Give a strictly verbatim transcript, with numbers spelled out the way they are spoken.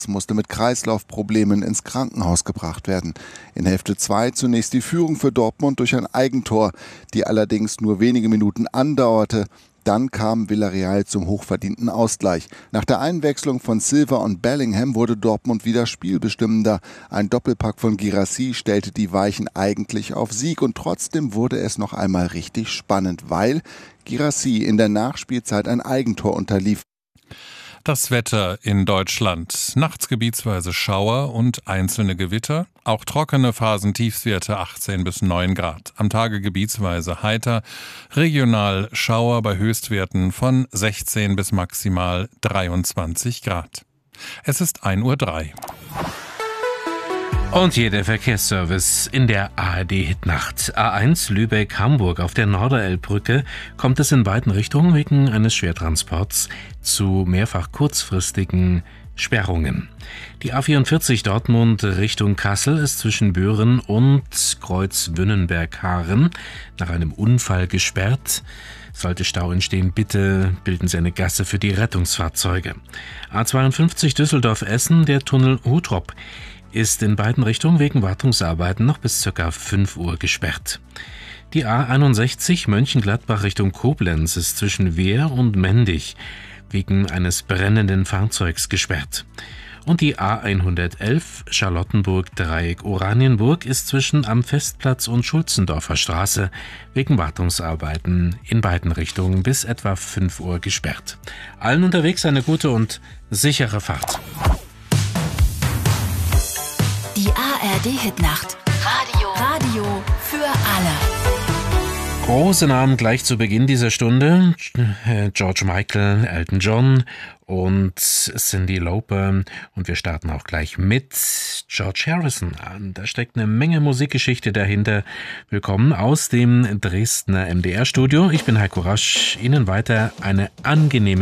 musste mit Kreislaufproblemen ins Krankenhaus gebracht werden. In Hälfte zwei zunächst die Führung für Dortmund durch ein Eigentor, die allerdings nur wenige Minuten andauerte. Dann kam Villarreal zum hochverdienten Ausgleich. Nach der Einwechslung von Silva und Bellingham wurde Dortmund wieder spielbestimmender. Ein Doppelpack von Guirassy stellte die Weichen eigentlich auf Sieg. Und trotzdem wurde es noch einmal richtig spannend, weil Guirassy in der Nachspielzeit ein Eigentor unterlief. Das Wetter in Deutschland. Nachts gebietsweise Schauer und einzelne Gewitter. Auch trockene Phasen, Tiefstwerte achtzehn bis neun Grad. Am Tage gebietsweise heiter. Regional Schauer bei Höchstwerten von sechzehn bis maximal dreiundzwanzig Grad. Es ist ein Uhr drei. Und hier der Verkehrsservice in der A R D-Hitnacht. A eins Lübeck-Hamburg auf der Norderelbbrücke kommt es in beiden Richtungen wegen eines Schwertransports zu mehrfach kurzfristigen Sperrungen. Die A vierundvierzig Dortmund Richtung Kassel ist zwischen Büren und Kreuz Wünnenberg-Haaren nach einem Unfall gesperrt. Sollte Stau entstehen, bitte bilden Sie eine Gasse für die Rettungsfahrzeuge. A zweiundfünfzig Düsseldorf-Essen, der Tunnel Hutrop ist in beiden Richtungen wegen Wartungsarbeiten noch bis ca. fünf Uhr gesperrt. Die A einundsechzig Mönchengladbach Richtung Koblenz ist zwischen Wehr und Mendig wegen eines brennenden Fahrzeugs gesperrt. Und die A hundertelf Charlottenburg-Dreieck Oranienburg ist zwischen am Festplatz und Schulzendorfer Straße wegen Wartungsarbeiten in beiden Richtungen bis etwa fünf Uhr gesperrt. Allen unterwegs eine gute und sichere Fahrt. Die A R D-Hitnacht. Radio. Radio für alle. Große Namen gleich zu Beginn dieser Stunde. George Michael, Elton John und Cyndi Lauper. Und wir starten auch gleich mit George Harrison an. Da steckt eine Menge Musikgeschichte dahinter. Willkommen aus dem Dresdner M D R-Studio. Ich bin Heiko Rasch. Ihnen weiter eine angenehme